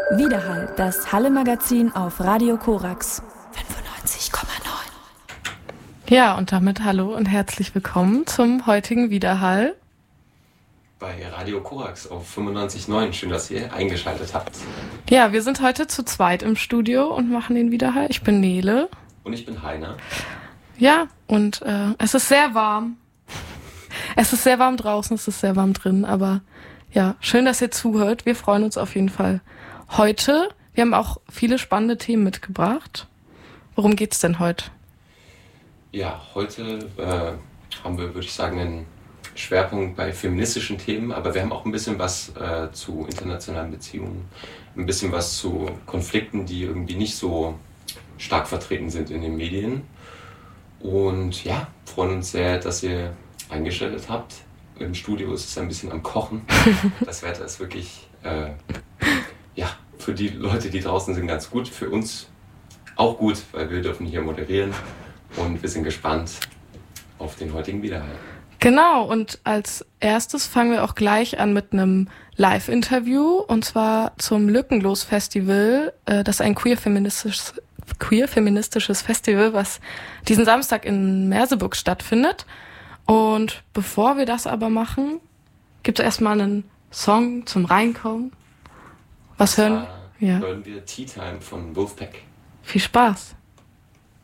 Widerhall, das Halle-Magazin auf Radio Korax 95,9. Ja, und damit hallo und herzlich willkommen zum heutigen Widerhall. Bei Radio Korax auf 95,9. Schön, dass ihr eingeschaltet habt. Ja, wir sind heute zu zweit im Studio und machen den Widerhall. Ich bin Nele. Und ich bin Heiner. Ja, und es ist sehr warm. Es ist sehr warm draußen, es ist sehr warm drin, aber ja, schön, dass ihr zuhört. Wir freuen uns auf jeden Fall heute. Wir haben auch viele spannende Themen mitgebracht. Worum geht's denn heute? Ja, heute haben wir, würde ich sagen, einen Schwerpunkt bei feministischen Themen, aber wir haben auch ein bisschen was zu internationalen Beziehungen, ein bisschen was zu Konflikten, die irgendwie nicht so stark vertreten sind in den Medien. Und ja, freuen uns sehr, dass ihr eingeschaltet habt. Im Studio ist es ein bisschen am Kochen. Das Wetter ist wirklich, für die Leute, die draußen sind, ganz gut. Für uns auch gut, weil wir dürfen hier moderieren. Und wir sind gespannt auf den heutigen Widerhall. Genau, und als erstes fangen wir auch gleich an mit einem Live-Interview, und zwar zum Lückenlos-Festival. Das ist ein queer-feministisches Festival, was diesen Samstag in Merseburg stattfindet. Und bevor wir das aber machen, gibt es erstmal einen Song zum Reinkommen. Was hören? Hören wir Tea Time von Wolfpack. Viel Spaß.